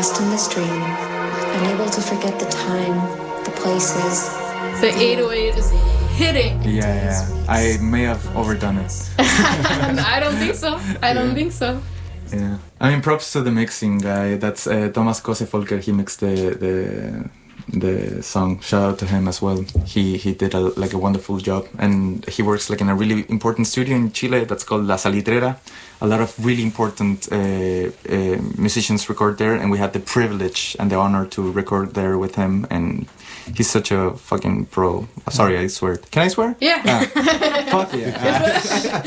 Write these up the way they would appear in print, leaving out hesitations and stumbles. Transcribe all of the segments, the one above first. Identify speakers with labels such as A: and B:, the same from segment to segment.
A: lost in the stream, unable to forget the time, the places.
B: The 808 is hitting.
C: Yeah. I may have overdone it.
B: I don't think so. I don't think so.
C: Yeah. I mean, props to the mixing guy. That's Thomas Kosefolker. He mixed the song. Shout out to him as well. He did a wonderful job, and he works in a really important studio in Chile that's called La Salitrera. A lot of really important musicians record there, and we had the privilege and the honor to record there with him, and he's such a fucking pro. Sorry, I swear. Can I swear?
B: Yeah.
C: Fuck yeah.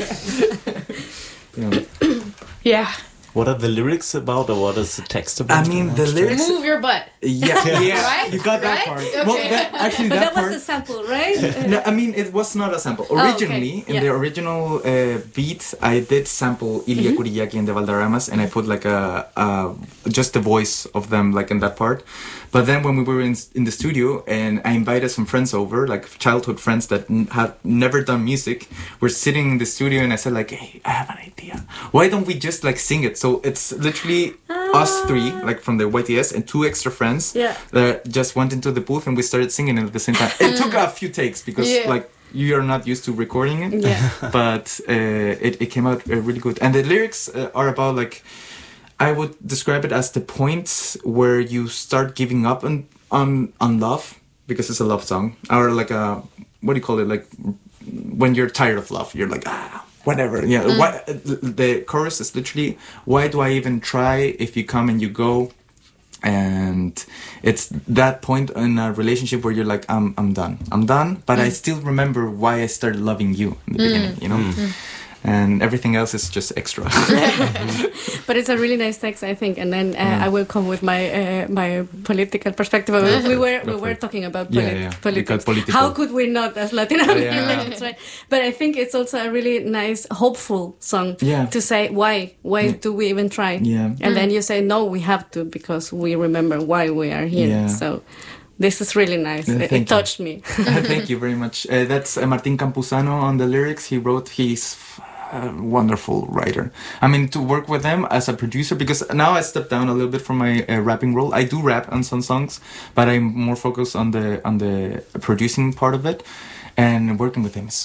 B: Yeah.
D: What are the lyrics about, or what is the text about?
C: I mean, the lyrics...
B: Move your butt.
C: Yeah.
B: Right?
C: You got that
B: Right?
C: part.
B: Okay.
C: Well, that
E: But
C: part...
E: was a sample, right?
C: No, I mean, it was not a sample. Originally,
E: okay.
C: in the original beat, I did sample Ilia Kuriyaki and the Valderramas, and I put just the voice of them in that part. But then when we were in the studio, and I invited some friends over, childhood friends that had never done music, we're sitting in the studio, and I said hey, I have an idea. Why don't we just sing it? So it's literally us three, from the YTS, and two extra friends that just went into the booth, and we started singing it at the same time. It took a few takes because you are not used to recording it, but it came out really good. And the lyrics are about I would describe it as the point where you start giving up on love, because it's a love song, or what do you call it? When you're tired of love, you're whatever. Yeah. The chorus is literally, why do I even try if you come and you go? And it's that point in a relationship where you're I'm done, but I still remember why I started loving you in the beginning, and everything else is just extra.
E: But it's a really nice text, I think. And then I will come with my political perspective. We were talking about politics. How could we not, as Latin Americans, right? But I think it's also a really nice, hopeful song to say why do we even try?
C: Yeah.
E: And then you say no, we have to, because we remember why we are here.
C: Yeah.
E: So this is really nice. It touched me.
C: Thank you very much. That's Martin Campuzano on the lyrics. He's a wonderful writer. I mean, to work with them as a producer, because now I stepped down a little bit from my rapping role. I do rap on some songs, but I'm more focused on the producing part of it. And working with him is